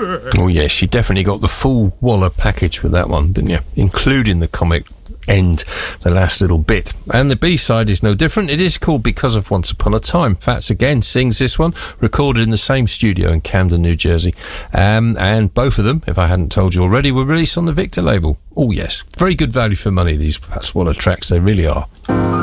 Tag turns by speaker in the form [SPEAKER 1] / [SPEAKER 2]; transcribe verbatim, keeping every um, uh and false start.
[SPEAKER 1] Oh yes, you definitely got the full Waller package with that one, didn't you? Including the comic end, the last little bit. And the B-side is no different. It is called Because of Once Upon a Time. Fats again sings this one, recorded in the same studio in Camden, New Jersey. Um, and both of them, if I hadn't told you already, were released on the Victor label. Oh yes, very good value for money, these Fats Waller tracks, they really are.